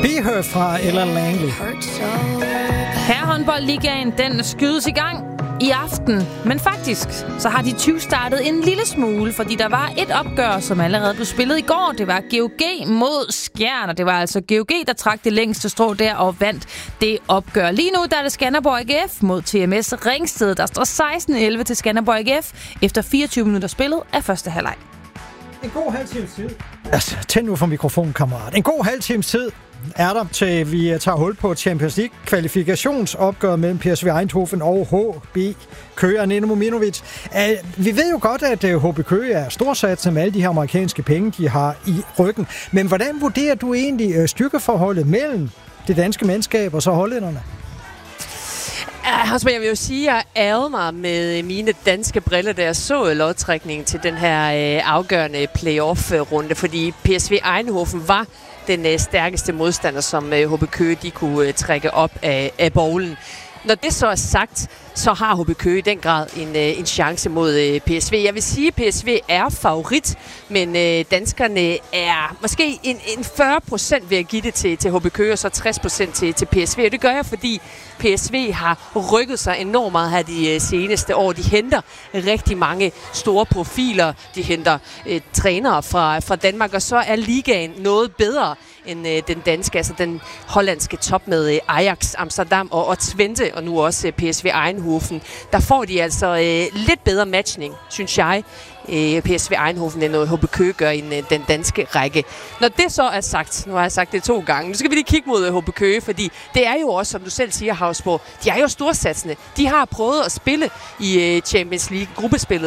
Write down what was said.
Be Her fra Ella Langley. Herrehåndboldligaen, den skydes i gang i aften. Men faktisk, så har de 20 startet en lille smule, fordi der var et opgør, som allerede blev spillet i går. Det var GOG mod Skjern, og det var altså GOG, der trak det længste strå der og vandt det opgør. Lige nu der er det Skanderborg AGF mod TMS Ringsted. Der står 16-11 til Skanderborg AGF efter 24 minutter spillet af første halvleg. En god halv times tid. Altså, tænd nu for mikrofonen, kammerat. En god halv times tid er der til, vi tager hul på Champions League kvalifikationsopgøret mellem PSV Eindhoven og HB Køge og Nino Mominovic. Vi ved jo godt, at HB Køge er storsatsende med alle de her amerikanske penge, de har i ryggen. Men hvordan vurderer du egentlig styrkeforholdet mellem det danske mandskab og så hollænderne? Jeg vil jo sige, at jeg ærgede mig med mine danske briller, da jeg så lodtrækningen til den her afgørende playoff-runde, fordi PSV Eindhoven var den stærkeste modstander, som HB Køge de kunne trække op af bowlen. Når det så er sagt, så har HB Køge i den grad en chance mod PSV. Jeg vil sige, at PSV er favorit, men danskerne er måske en 40% ved at give det til HB Køge, og så 60% til PSV. Og det gør jeg, fordi PSV har rykket sig enormt meget her de seneste år. De henter rigtig mange store profiler. De henter trænere fra Danmark, og så er ligaen noget bedre end den danske, altså den hollandske top med Ajax, Amsterdam og Twente, og nu også PSV Eindhoven. Der får de altså lidt bedre matchning, synes jeg, PSV Eindhoven end HB Køge gør i den danske række. Når det så er sagt, nu har jeg sagt det 2 gange, nu skal vi lige kigge mod HB Køge, fordi det er jo også, som du selv siger, Havsborg, de er jo storsatsende. De har prøvet at spille i Champions League gruppespillet